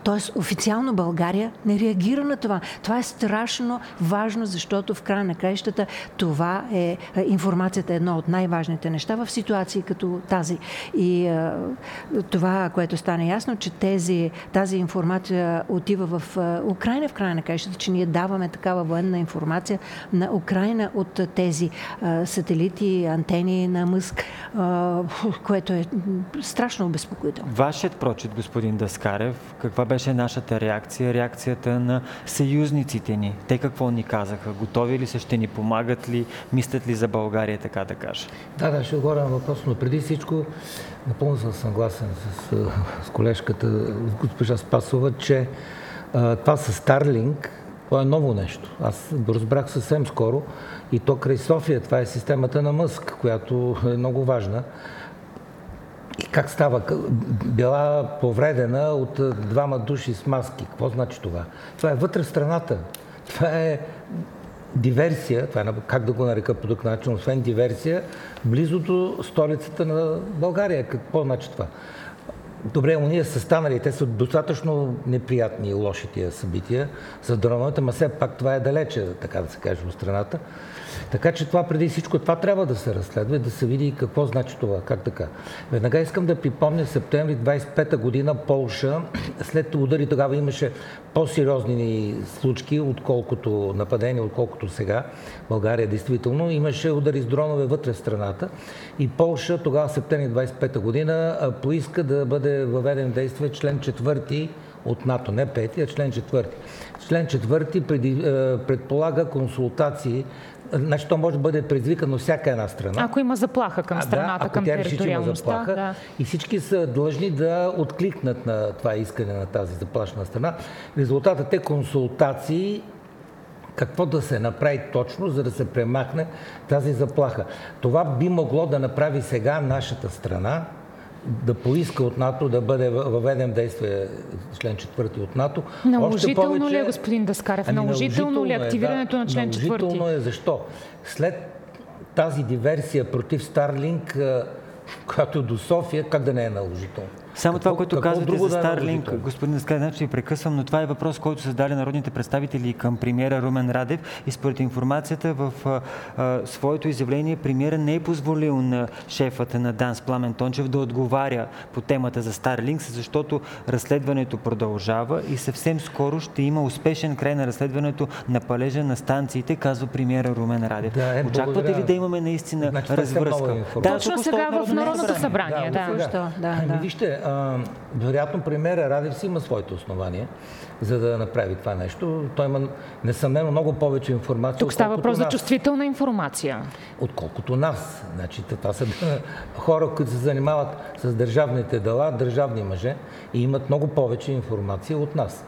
Тоест, официално България не реагира на това. Това е страшно важно, защото в края на краищата това е информацията е едно от най-важните неща в ситуации като тази. И това, което стане ясно, че тази информация отива в Украйна в края на краищата, че ние даваме такава военна информация на Украйна от тези сателити, антени на Мъск, което е страшно обезпокоително. Вашият прочит, господин Даскарев, каква беше нашата реакция, реакцията на съюзниците ни? Те какво ни казаха? Готови ли са? Ще ни помагат ли? Мислят ли за България, така да кажа? Да, ще отговоря на въпрос, но преди всичко напълно съм съгласен с колежката, с госпожа Спасова, че това с Starlink, това е ново нещо. Аз го разбрах съвсем скоро и то край София. Това е системата на Мъск, която е много важна. И как става? Била повредена от двама души с маски. Какво значи това? Това е вътре в страната. Това е диверсия, това е, как да го нарека по друг начин, освен диверсия, близо до столицата на България. Какво значи това? Добре, уния са станали, те са достатъчно неприятни и лоши тия събития за дроновете, но все пак това е далече, така да се каже, от страната. Така че това преди всичко, това трябва да се разследва и да се види какво значи това, как така. Веднага искам да припомня септември 25-та година Полша, след удари тогава имаше по-сериозни случки, отколкото нападения, отколкото сега. България действително имаше удари с дронове вътре в страната и Полша тогава септември 25-та година поиска да бъде въведен в действие член 4 от НАТО, не 5, а член 4. Член 4 предполага консултации. Значи то може да бъде предизвикано всяка една страна. Ако има заплаха към страната, към териториалността. Да. И всички са длъжни да откликнат на това искане на тази заплашена страна. Резултатът е консултации какво да се направи точно, за да се премахне тази заплаха. Това би могло да направи сега нашата страна, да поиска от НАТО да бъде въведен в действие член 4 от НАТО. Наложително ли е, господин Даскарев? Наложително ли е активирането на член 4? Наложително е. Защо? След тази диверсия против Старлинк, която е до София, как да не е наложително? Само това, което казвате за Старлинк, господин Даскарев, значи ви прекъсвам, но това е въпрос, който са задали народните представители към премиера Румен Радев и според информацията в своето изявление премиера не е позволил на шефата на ДАНС Пламен Тончев да отговаря по темата за Старлинк, защото разследването продължава и съвсем скоро ще има успешен край на разследването на палежа на станциите, казва премиера Румен Радев. Очаквате ли да имаме наистина развръзка? Точно сега в Народното събрание. Вижте, вероятно премиера Радев си има своите основания, за да направи това нещо. Той има несъмнено много повече информация. Тук става въпрос за чувствителна информация. Отколкото нас. Значи, това са хора, които се занимават с държавните дела, държавни мъже и имат много повече информация от нас.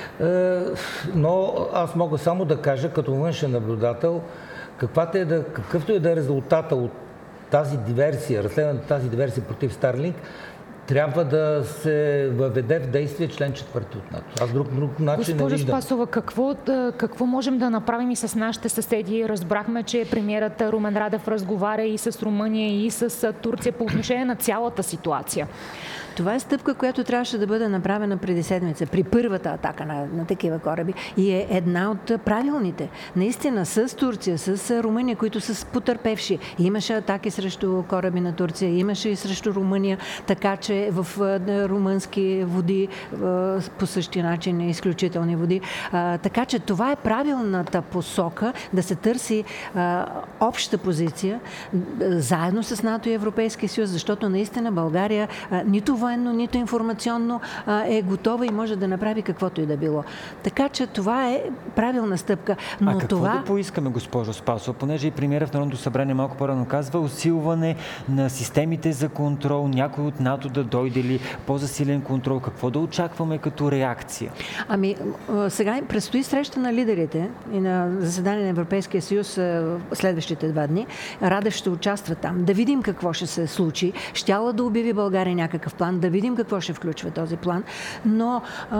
Но аз мога само да кажа, като външен наблюдател, какъвто и да е резултата от тази диверсия, разследването тази диверсия против Старлинк, трябва да се въведе в действие член 4 от НАТО. Аз друг начин не виждам. Госпожо Спасова, какво можем да направим и с нашите съседи? Разбрахме, че премиерът Румен Радев разговаря и с Румъния, и с Турция по отношение на цялата ситуация. Това е стъпка, която трябваше да бъде направена преди седмица, при първата атака на такива кораби и е една от правилните. Наистина с Турция, с Румъния, които са потърпевши. Имаше атаки срещу кораби на Турция, имаше и срещу Румъния, така че в румънски води по същия начин изключителни води. Така че това е правилната посока да се търси обща позиция заедно с НАТО и Европейския съюз, защото наистина България нито военно, нито информационно е готова и може да направи каквото и да било. Така че това е правилна стъпка. Но какво да поискаме, госпожо Спасова? Понеже и премиерът в Народното събрание малко по-рано казва усилване на системите за контрол, някой от НАТО да дойде ли, по-засилен контрол. Какво да очакваме като реакция? Сега предстои среща на лидерите и на заседание на Европейския съюз следващите 2 дни. Радев ще участва там. Да видим какво ще се случи. Щяла да обяви България някакъв план, да видим какво ще включва този план, но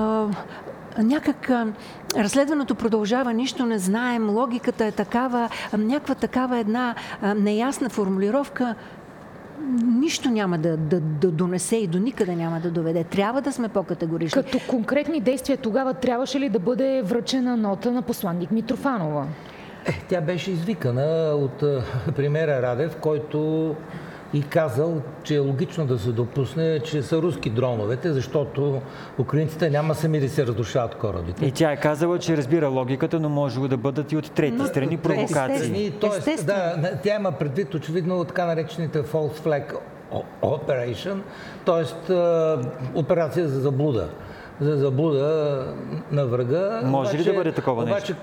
някак разследването продължава, нищо не знаем, логиката е такава, някаква такава една неясна формулировка. нищо няма да донесе и до никъде няма да доведе. Трябва да сме по-категорични. Като конкретни действия тогава трябваше ли да бъде връчена нота на посланник Митрофанова? Тя беше извикана от премиера Радев, който и казал, че е логично да се допусне, че са руски дроновете, защото украинците няма сами да се разрушават корабите. И тя е казала, че разбира логиката, но може да бъдат и от трети страни провокации. Тоест, тя има предвид очевидно така наречените false flag operation, т.е. операция за заблуда. За заблуда на врага. Може ли да бъде такова нещо?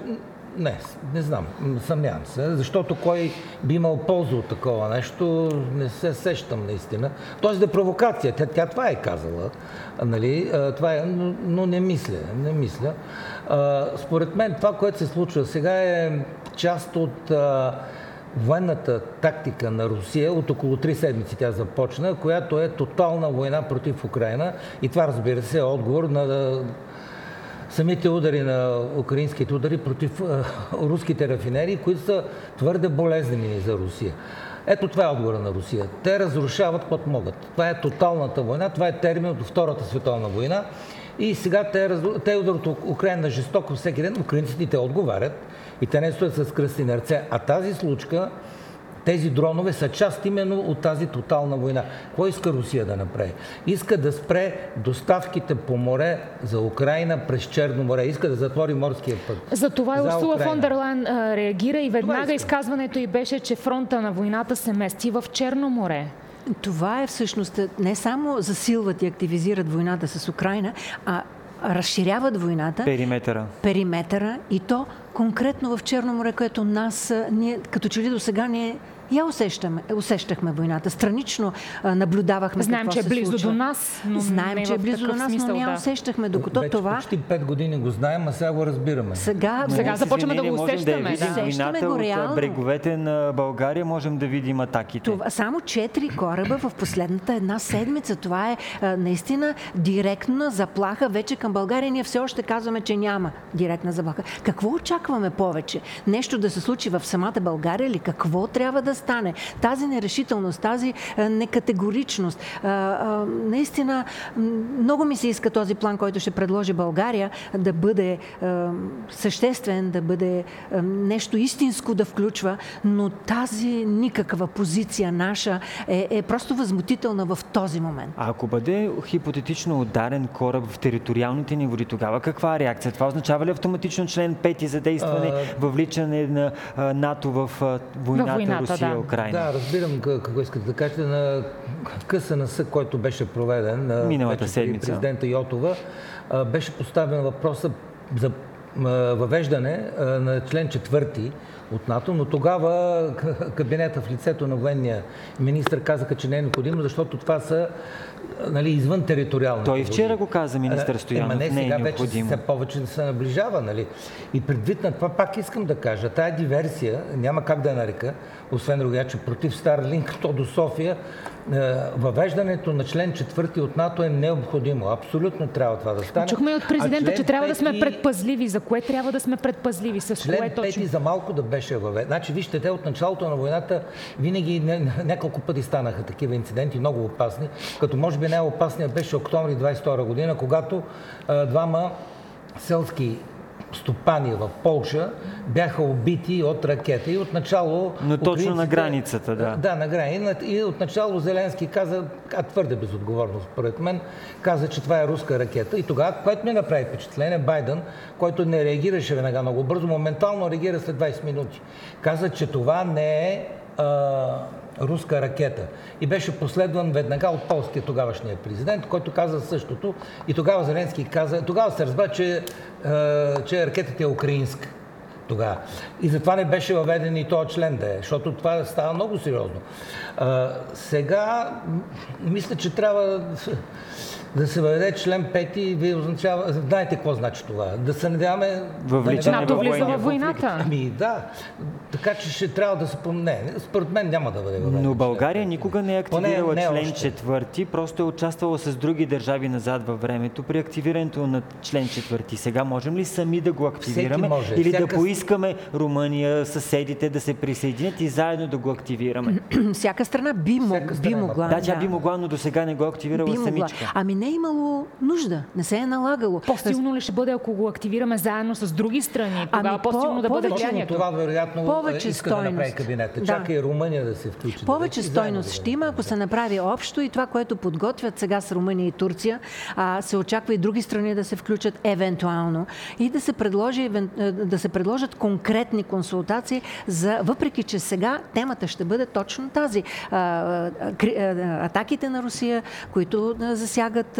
Не знам, съмнявам се, защото кой би имал полза от такова нещо, не се сещам наистина. Тоест да е провокация, тя това е казала, нали? Това е, но не мисля. Според мен това, което се случва сега е част от военната тактика на Русия, от около 3 седмици тя започна, която е тотална война против Украйна и това, разбира се, е отговор на самите удари на украинските удари против руските рафинерии, които са твърде болезнени за Русия. Ето това е отговора на Русия. Те разрушават каквото могат. Това е тоталната война, това е термин от Втората световна война. И сега те ударят Украйна жестоко всеки ден, украинците те отговарят и те не стоят с кръстени ръце. А тази случка, тези дронове са част именно от тази тотална война. Какво иска Русия да направи? Иска да спре доставките по море за Украйна през Черно море. Иска да затвори морския път. За това Урсула фон дер Лайен реагира и веднага изказването й беше, че фронта на войната се мести в Черно море. Това е всъщност не само засилват и активизират войната с Украйна, а разширяват войната, периметъра и то конкретно в Черно море, което ние като че ли до сега не усещахме войната. Странично наблюдавахме Знаем, какво се случва. Знаем, че е близо до нас, но знаем, че е близо до нас, но не усещахме, докато вече това... Почти 5 години го знаем, а сега го разбираме. Сега започваме да го усещаме. Усещаме го реално. От бреговете на България можем да видим атаките. Само 4 кораба в последната една седмица. Това е наистина директна заплаха вече към България. Ние все още казваме, че няма директна заплаха. Какво очакваме повече? Нещо да се случи в самата България или какво трябва да стане? Тази нерешителност, тази некатегоричност. Наистина, много ми се иска този план, който ще предложи България, да бъде съществен, да бъде нещо истинско да включва, но тази никаква позиция наша е просто възмутителна в този момент. А ако бъде хипотетично ударен кораб в териториалните ни води, тогава каква е реакция? Това означава ли автоматично член 5 за действане, въвличане на НАТО в войната Русия-Украйна? Да, разбирам какво искате да кажете. На КСНС, който беше проведен миналата седмица, президента Йотова, беше поставен въпроса за въвеждане на член 4 от НАТО, но тогава кабинета в лицето на военния министър казаха, че не е необходимо, защото това са извън териториалните води. Той вчера го каза министър Стоянов, не е необходимо. Сега повече не се наближава, нали? И предвид на това пак искам да кажа, тая диверсия, няма как да я нарека, освен другия, че против Старлинк, то до София, въвеждането на член 4 от НАТО е необходимо. Абсолютно трябва това да стане. Чухме от президента, че трябва да сме предпазливи. За кое трябва да сме предпазливи? С член кое точно? Член 5 за малко да беше въведен. Значи, вижте, те от началото на войната винаги няколко пъти станаха такива инциденти, много опасни. Като може би най-опасният беше октомври 22 година, когато двама селски стопани в Полша бяха убити от ракета и отначало... Но точно на границата, да. Да, на границата. И отначало Зеленски каза, твърде безотговорно според мен, каза, че това е руска ракета. И тогава, което ми направи впечатление, Байден, който не реагираше веднага много бързо, моментално реагира след 20 минути. Каза, че това не е руска ракета. И беше последван веднага от полския тогавашния президент, който каза същото. И тогава Зеленски каза, тогава се разбра, че ракетата е украинска. Тогава. И затова не беше въведен и този член да е, защото това става много сериозно. Сега мисля, че трябва да се въведе член 5 и вие означава... Знаете какво значи това? Да се надяваме... Въвличане НАТО влиза във войната. Да. Така че ще трябва да се помне. Според мен няма да бъде въведен. Но България никога не е активирала член 4, просто е участвала с други държави назад във времето при активирането на член 4. Сега можем ли сами да го активираме или да поискаме Румъния, съседите да се присъединят и заедно да го активираме? Всяка страна би могла. Да, тя би могла, но до сега не го активирала самичка. Ами не е имало нужда, не се е налагало. По-силно ли ще бъде, ако го активираме заедно с други страни? Тогава по-силно да бъде влиянието. Това вероятно иска да направи кабинета. Чака и Румъния да се включи. Повече стойност ще има, ако се направи общо, и това, което подготвят сега с Румъния и Турция, се очаква и други страни да се включат евентуално и да се предложат конкретни консултации, въпреки че сега темата ще бъде точно тази. Атаките на Русия, които засягат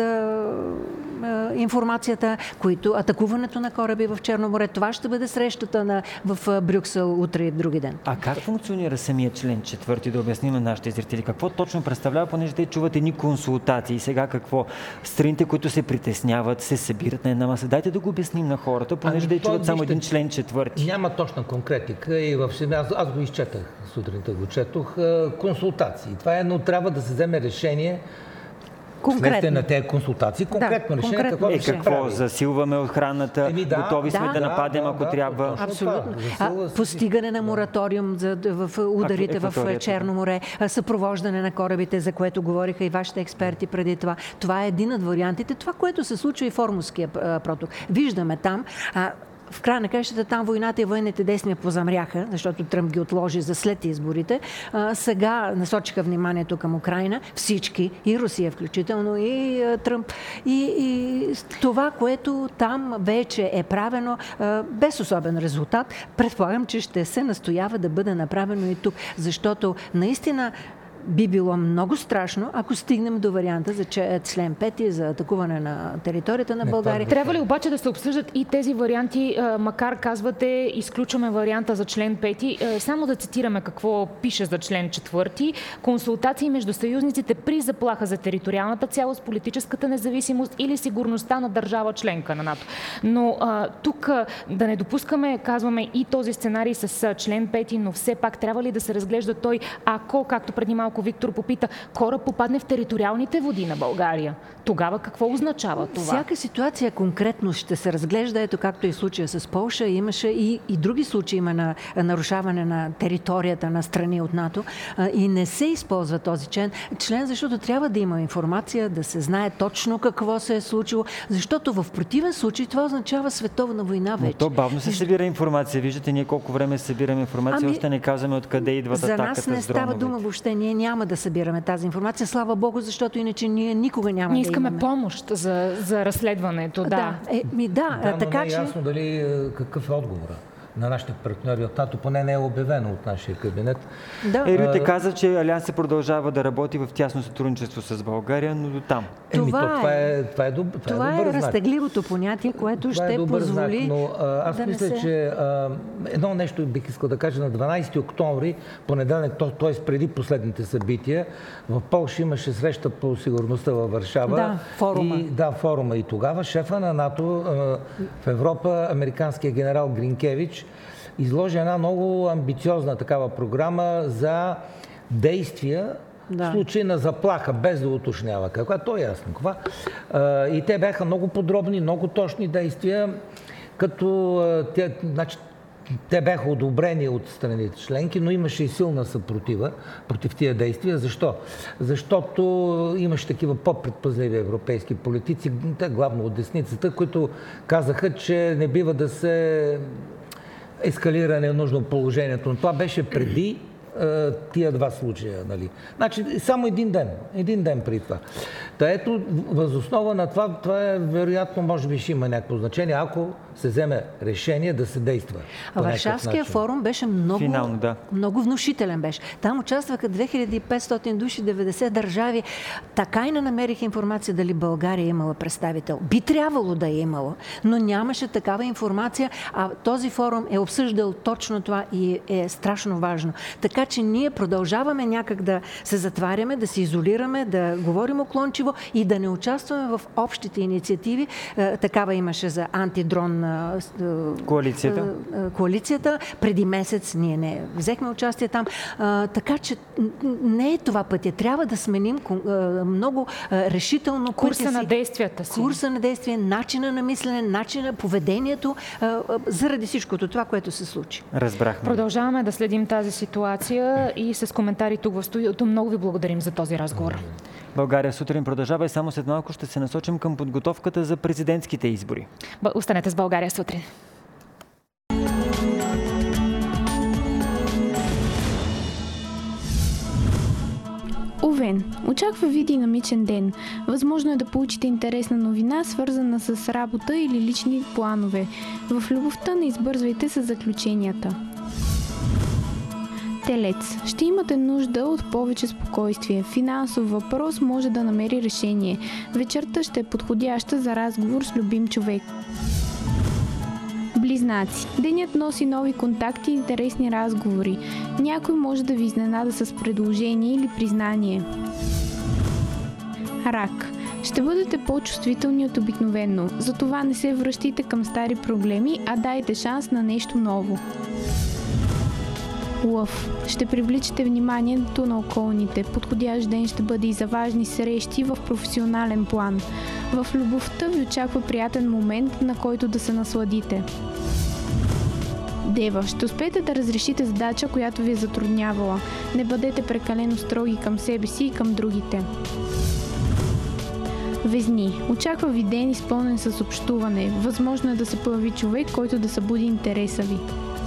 информацията, атакуването на кораби в Черно море. Това ще бъде срещата в Брюксел утре и други ден. А как функционира самия член 4, да обясним на нашите зрители? Какво точно представлява, понеже те чуват едни консултации? Сега какво? Страните, които се притесняват, се събират на една маса. Дайте да го обясним на хората, понеже те чуват само един член 4. Няма точна конкретика и аз го изчетах, сутринта го четох. Консултации. Това но трябва да се вземе решение вследствие на тези консултации. Конкретно решение какво засилваме охраната, готови сме да нападем, ако трябва. Абсолютно. Постигане на мораториум в ударите в Черно море, съпровождане на корабите, за което говориха и вашите експерти преди това. Това е един от вариантите. Това, което се случва и в Ормузския проток. Виждаме там. В края на краищата там войната и военните действия позамряха, защото Тръмп ги отложи за след изборите. Сега насочиха вниманието към Украйна, всички, и Русия включително, и Тръмп. И това, което там вече е правено без особен резултат, предполагам, че ще се настоява да бъде направено и тук, защото наистина би било много страшно, ако стигнем до варианта за член 5 за атакуване на територията на България. Трябва ли обаче да се обсъждат и тези варианти, макар казвате, изключваме варианта за член 5. Само да цитираме какво пише за член 4. Консултации между съюзниците при заплаха за териториалната цялост, политическата независимост или сигурността на държава членка на НАТО. Но тук да не допускаме, казваме, и този сценарий с член 5, но все пак трябва ли да се разглежда той, ако, както преди малко Виктор попита, кораб попадне в териториалните води на България. Тогава какво означава това? Всяка ситуация конкретно ще се разглежда, ето както и случая с Полша, имаше и други случаи има на нарушаване на територията на страни от НАТО и не се използва този член, защото трябва да има информация, да се знае точно какво се е случило, защото в противен случай това означава световна война вече. Но то бавно се събира информация. Виждате, ние колко време събираме информация, още не казваме откъде идват атаката с дроновете. За нас не става дума въобще. Ние няма да събираме тази информация. Слава Богу, защото иначе ние никога няма да имаме. Искаме помощ за разследването, да. Така не е ясно дали какъв е отговора на нашите партньори от НАТО, поне не е обявено от нашия кабинет. Рюте каза, че Алианс продължава да работи в тясно сътрудничество с България, но до там. Това е добър разтегливото понятие, което ще позволи но аз мисля, че едно нещо бих искал да кажа. На 12 октомври, понеделник, т.е. преди последните събития, в Полша имаше среща по сигурността във Варшава. Форума. И тогава шефа на НАТО в Европа, американският генерал Гринкевич, изложи една много амбициозна такава програма за действия в случай на заплаха, без да уточнява каква. То е ясно каква. И те бяха много подробни, много точни действия, като те бяха одобрени от страните членки, но имаше и силна съпротива против тия действия. Защо? Защото имаше такива по-предпазливи европейски политици, те главно от десницата, които казаха, че не бива да се ескалира ненужно положението. Но това беше преди тия два случая. Нали? Значи, само един ден преди това. Ето, възоснова на това е вероятно, може би ще има някакво значение, ако се вземе решение да се действа. Варшавския форум беше много внушителен беше. Там участваха 2500 души, 90 държави. Така и не намерих информация дали България е имала представител. Би трябвало да е имало, но нямаше такава информация, а този форум е обсъждал точно това и е страшно важно. Така Така че ние продължаваме някак да се затваряме, да се изолираме, да говорим уклончиво и да не участваме в общите инициативи. Такава имаше за антидрон коалицията. Преди месец ние не взехме участие там. Така че не е това пътя. Трябва да сменим много решително курса на действията си. Курса на действие, начина на мислене, начина на поведението, заради всичкото това, което се случи. Разбрахме. Продължаваме да следим тази ситуация и с коментари тук в студиото. Много ви благодарим за този разговор. България сутрин продължава и само след малко ще се насочим към подготовката за президентските избори. Останете с България сутрин. Овен. Очаква ви динамичен ден. Възможно е да получите интересна новина, свързана с работа или лични планове. В любовта не избързвайте с заключенията. Телец. Ще имате нужда от повече спокойствие. Финансов въпрос може да намери решение. Вечерта ще е подходяща за разговор с любим човек. Близнаци. Денят носи нови контакти и интересни разговори. Някой може да ви изненада с предложение или признание. Рак. Ще бъдете по-чувствителни от обикновено. Затова не се връщайте към стари проблеми, а дайте шанс на нещо ново. Лъв. Ще привличате вниманието на околните. Подходящ ден ще бъде и за важни срещи в професионален план. В любовта ви очаква приятен момент, на който да се насладите. Дева. Ще успеете да разрешите задача, която ви е затруднявала. Не бъдете прекалено строги към себе си и към другите. Везни. Очаква ви ден изпълнен с общуване. Възможно е да се появи човек, който да събуди интереса ви.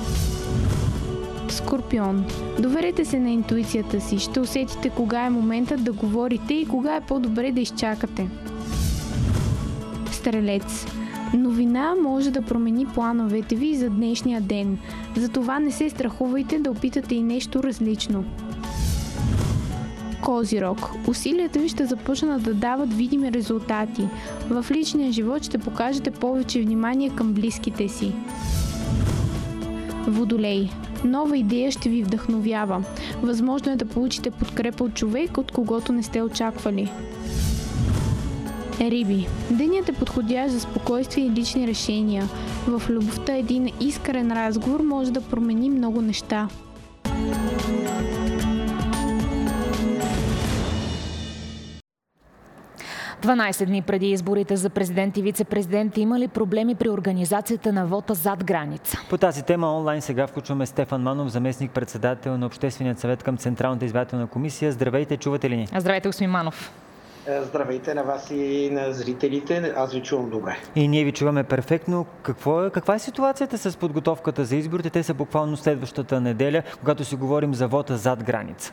Скорпион. Доверете се на интуицията си. Ще усетите кога е моментът да говорите и кога е по-добре да изчакате. Стрелец. Новина може да промени плановете ви за днешния ден. Затова не се страхувайте да опитате и нещо различно. Козирог. Усилията ви ще започнат да дават видими резултати. В личния живот ще покажете повече внимание към близките си. Водолей. Нова идея ще ви вдъхновява. Възможно е да получите подкрепа от човек, от когото не сте очаквали. Риби. Денят е подходящ за спокойствие и лични решения. В любовта един искрен разговор може да промени много неща. 12 дни преди изборите за президент и вице-президент има ли проблеми при организацията на вота зад граница? По тази тема онлайн сега включваме Стефан Манов, заместник-председател на Обществения съвет към Централната избирателна комисия. Здравейте, чувате ли ни? Здравейте, господин Манов. Здравейте на вас и на зрителите. Аз ви чувам добре. И ние ви чуваме перфектно. Каква е ситуацията с подготовката за изборите? Те са буквално следващата неделя, когато си говорим за вота зад граница.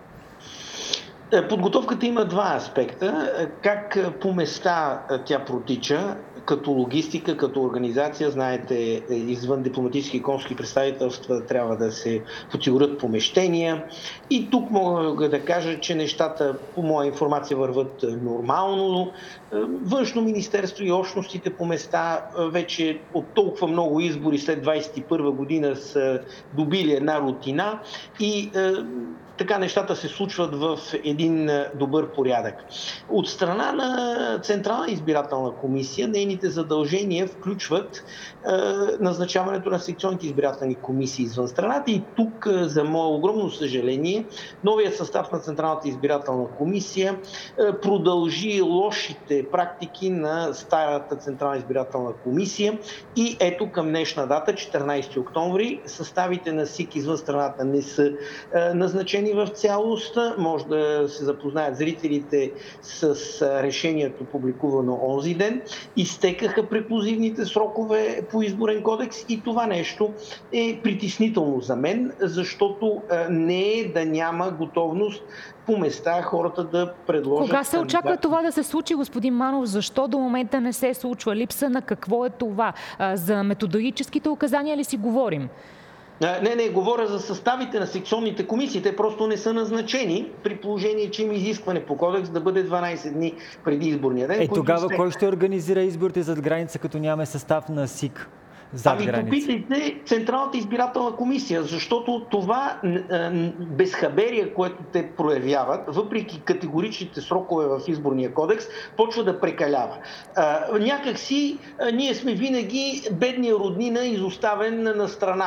Подготовката има два аспекта. Как по места тя протича, като логистика, като организация, знаете, извън дипломатически и консулски представителства трябва да се подсигурят помещения. И тук мога да кажа, че нещата, по моя информация, върват нормално. Външно министерство и общностите по места вече от толкова много избори след 2021 година са добили една рутина и така нещата се случват в един добър порядък. От страна на Централна избирателна комисия, нейните задължения включват назначаването на секционните избирателни комисии извън страната и тук, за мое огромно съжаление, новият състав на Централната избирателна комисия продължи лошите практики на старата Централна избирателна комисия и ето към днешна дата, 14 октомври, съставите на СИК извън страната не са назначени в цялост. Може да се запознаят зрителите с решението, публикувано онзи ден. Изтекаха преклузивните срокове по изборен кодекс и това нещо е притеснително за мен, защото не е да няма готовност по места хората да предложат. Кога се очаква това да се случи, господин Манов? Защо до момента не се случва? Липса на какво е това? За методологическите указания ли си говорим? Не, говоря за съставите на секционните комисии. Те просто не са назначени, при положение, че има изискване по кодекс да бъде 12 дни преди изборния ден. Тогава кой ще организира изборите зад граница, като нямаме състав на СИК? зад граница? Попитайте Централната избирателна комисия, защото това безхаберие, което те проявяват, въпреки категоричните срокове в изборния кодекс, почва да прекалява. Някакси ние сме винаги бедния роднина, изоставен на страна.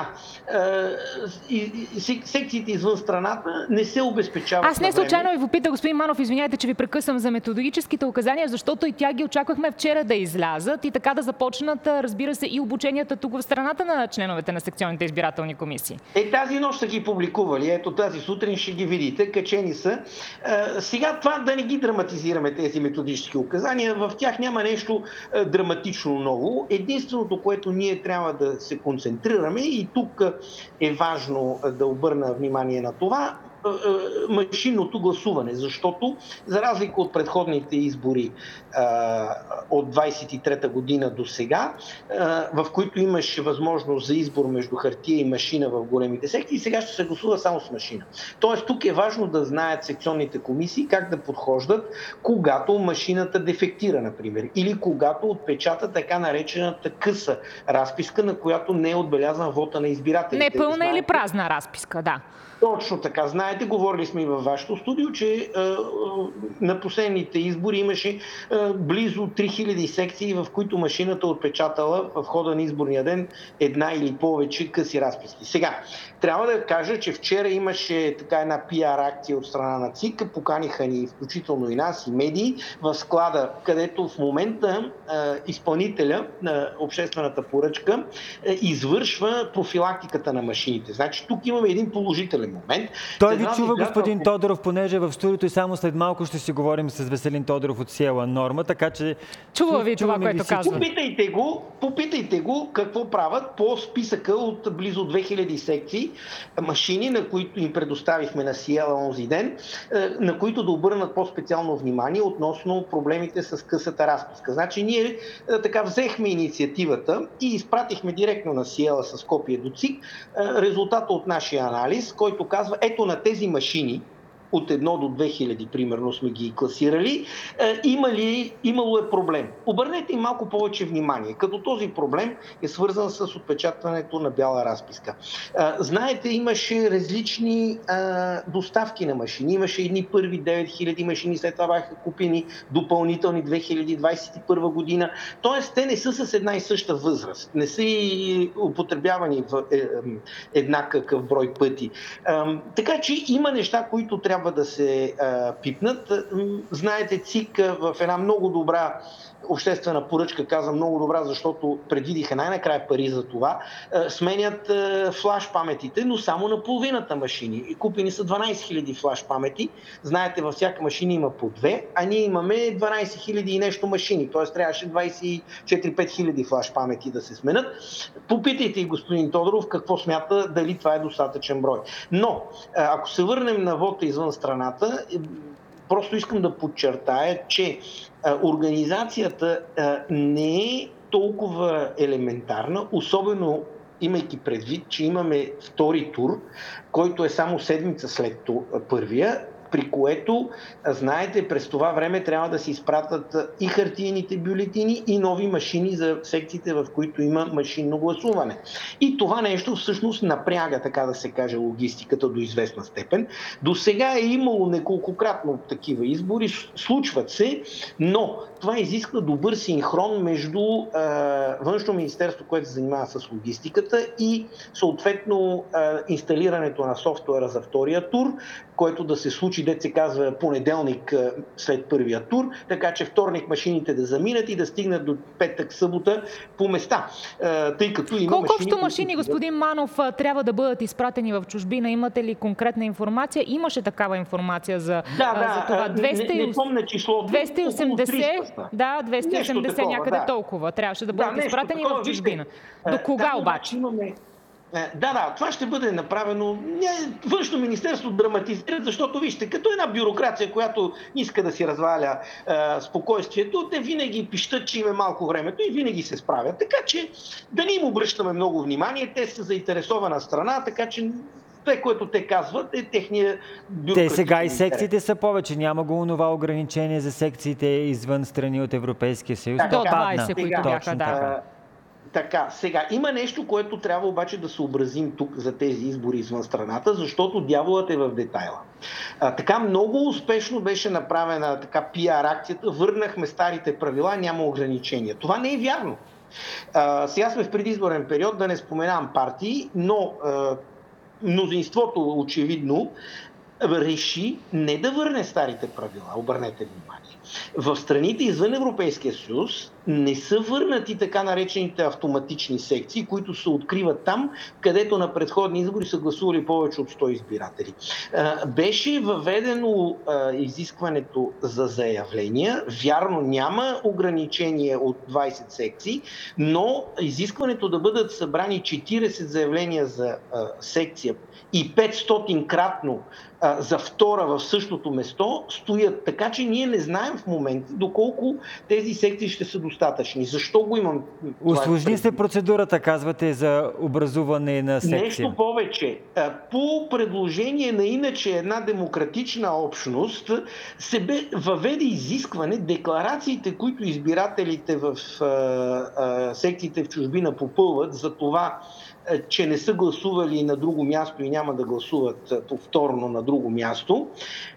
Секциите извън страната не се обезпечават. Аз не случайно ви попитах, господин Манов, извиняйте, че ви прекъсвам, за методологическите указания, защото и тя ги очаквахме вчера да излязат и така да започнат, разбира се, и обученията тук в страната на членовете на секционните избирателни комисии. Тази нощ са ги публикували. Ето тази сутрин ще ги видите. Качени са. Сега това да не ги драматизираме тези методически указания. В тях няма нещо драматично ново. Единственото, което ние трябва да се концентрираме, и тук е важно да обърна внимание на това, машинното гласуване, защото за разлика от предходните избори от 23-та година до сега, в които имаше възможност за избор между хартия и машина в големите секции, сега ще се гласува само с машина. Тоест тук е важно да знаят секционните комисии как да подхождат, когато машината дефектира, например, или когато отпечата така наречената къса разписка, на която не е отбелязан вота на избирателите. Не пълна или празна разписка, да. Точно така. Знаете, говорили сме и във вашето студио, че на последните избори имаше близо 3000 секции, в които машината отпечатала в хода на изборния ден една или повече къси разписки. Сега, трябва да кажа, че вчера имаше така една пиар акция от страна на ЦИК, поканиха ни включително и нас, и медии, в склада, където в момента изпълнителя на обществената поръчка извършва профилактиката на машините. Значи тук имаме един положителен момент. Той ви чува, господин Тодоров, понеже в студиото и само след малко ще си говорим с Веселин Тодоров от Сиела Норма, така че... Чува ви това, което казва. Попитайте го какво правят по списъка от близо 2000 секции машини, на които им предоставихме на Сиела онзи ден, на които да обърнат по-специално внимание относно проблемите с късата разписка. Значи ние така взехме инициативата и изпратихме директно на Сиела с копие до ЦИК резултата от нашия анализ, който казва, ето на тези машини, от 1 до 2000, примерно, сме ги класирали, имало е проблем. Обърнете им малко повече внимание, като този проблем е свързан с отпечатването на бяла разписка. Знаете, имаше различни доставки на машини. Имаше едни първи 9000 машини, след това бяха купени допълнителни 2021 година. Тоест, те не са с една и съща възраст. Не са и употребявани в еднакъв брой пъти. Така че има неща, които трябва да се пипнат. Знаете, ЦИК в една много добра обществена поръчка, каза много добра, защото предвидиха най-накрая пари за това, сменят флаш паметите, но само на половината машини. Купени са 12 000 флаш памети. Знаете, във всяка машина има по 2, а ние имаме 12 000 и нещо машини. Т.е. трябваше 24-5 хиляди флаш памети да се сменят. Попитайте и господин Тодоров какво смята, дали това е достатъчен брой. Но, ако се върнем на вота извън страната, просто искам да подчертая, че организацията не е толкова елементарна, особено имайки предвид, че имаме втори тур, който е само седмица след първия, при което, знаете, през това време трябва да се изпратят и хартиените бюлетини, и нови машини за секциите, в които има машинно гласуване. И това нещо всъщност напряга, така да се каже, логистиката до известна степен. До сега е имало неколкократно такива избори, случват се, но това изисква добър синхрон между Външно министерство, което се занимава с логистиката, и съответно инсталирането на софтуера за втория тур, който да се случи, дет се казва, понеделник след първия тур, така че вторник машините да заминат и да стигнат до петък, събота по места. Тъй като има колко общо машини, господин Манов, трябва да бъдат изпратени в чужбина? Имате ли конкретна информация? Имаше такава информация за това. 200... не помня числото. 280, да, 280 такова, някъде толкова. Трябваше да бъдат изпратени в чужбина. До кога обаче? Да, това ще бъде направено. Външно министерство драматизира, защото вижте, като една бюрокрация, която иска да си разваля спокойствието, те винаги пищат, че има малко времето и винаги се справят. Така че да не им обръщаме много внимание, те са заинтересована страна, така че това, което те казват, е техния бюрократичен. Те сега и секциите са повече. Няма го онова ограничение за секциите извън страни от Европейския съюз. До 20, които бяха, да. Така, сега има нещо, което трябва обаче да съобразим тук за тези избори извън страната, защото дяволът е в детайла. Така много успешно беше направена така пиар акцията, върнахме старите правила, няма ограничения. Това не е вярно. Сега сме в предизборен период, да не споменавам партии, но мнозинството очевидно реши не да върне старите правила, обърнете внимание. В страните извън Европейския съюз не са върнати така наречените автоматични секции, които се откриват там, където на предходни избори са гласували повече от 100 избиратели. Беше въведено изискването за заявления. Вярно, няма ограничение от 20 секции, но изискването да бъдат събрани 40 заявления за секция и 500-кратно за втора в същото место стоят. Така че ние не знаем в момента доколко тези секции ще са достатъчни. Защо го имам? Усложни се процедурата, казвате, за образуване на секция. Нещо повече. По предложение на иначе една демократична общност се въведе изискване декларациите, които избирателите в секциите в чужбина попълват за това, че не са гласували на друго място и няма да гласуват повторно на друго място,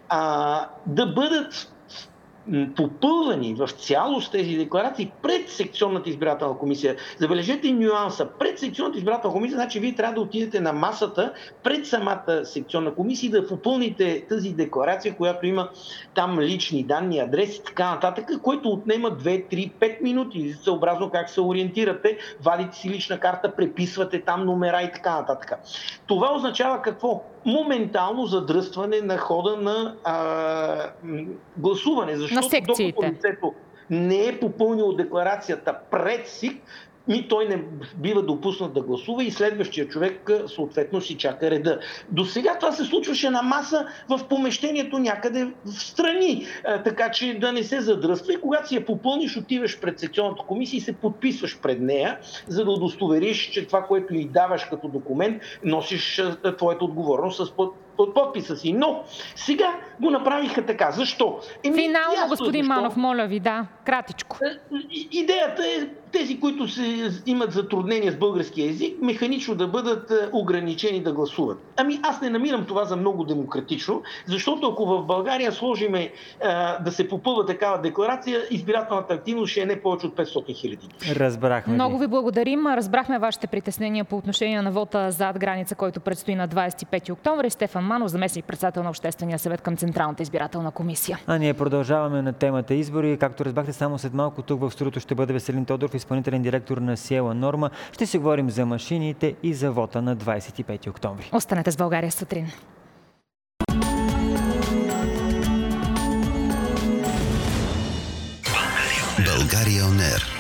да бъдат попълвани в цялост тези декларации пред секционната избирателна комисия. Забележете нюанса. Пред секционната избирателна комисия, значи вие трябва да отидете на масата пред самата секционна комисия и да попълните тази декларация, която има там лични данни, адреси и така нататък, което отнема 2, 3, 5 минути, съобразно как се ориентирате, вадите си лична карта, преписвате там номера и така нататък. Това означава какво? Моментално задръстване на хода на гласуване, защото докато лицето не е попълнило декларацията пред СИК, той не бива допуснат да гласува и следващия човек съответно си чака реда. До сега това се случваше на маса в помещението някъде в страни, така че да не се задръства и когато си я попълниш, отиваш пред секционната комисия и се подписваш пред нея, за да удостовериш, че това, което й даваш като документ, носиш твоята отговорност с подписа си. Но сега го направиха така. Защо? Финално, господин Манов, моля ви, кратичко. Идеята е тези, които имат затруднения с българския език, механично да бъдат ограничени да гласуват. Аз не намирам това за много демократично, защото ако в България сложиме да се попълва такава декларация, избирателната активност ще е не повече от 500 хиляди. Разбрахме. Много ви благодарим. Разбрахме вашите притеснения по отношение на вота зад граница, който предстои на 25 октомври. Стефан Манов, заместник-председател на Обществения съвет към Централната избирателна комисия. А ние продължаваме на темата избори. Както разбрахте, само след малко тук в студиото ще бъде Веселин Тодоров, изпълнителен директор на Сиела Норма. Ще си говорим за машините и за вота на 25 октомври. Останете с България сутрин. България On Air.